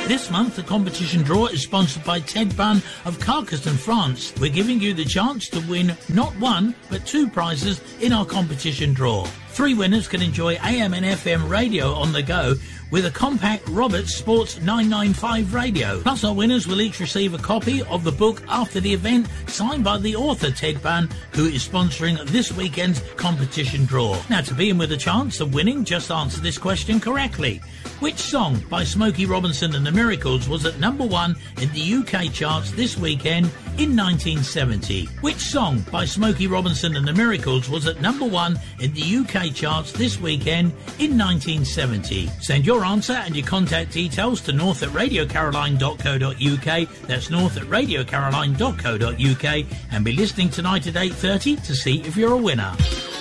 This month, the competition draw is sponsored by Ted Bunn of Carcassonne, France. We're giving you the chance to win not one, but 2 prizes in our competition draw. 3 winners can enjoy AM and FM radio on the go with a compact Roberts Sports 995 radio. Plus, our winners will each receive a copy of the book After the Event, signed by the author Ted Bunn, who is sponsoring this weekend's competition draw. Now, to be in with a chance of winning, just answer this question correctly. Which song by Smokey Robinson and the Miracles was at number 1 in the UK charts this weekend in 1970? Which song by Smokey Robinson and the Miracles was at number 1 in the UK charts this weekend in 1970? Send your answer and your contact details to north@radiocaroline.co.uk. That's north@radiocaroline.co.uk, and be listening tonight at 8:30 to see if you're a winner.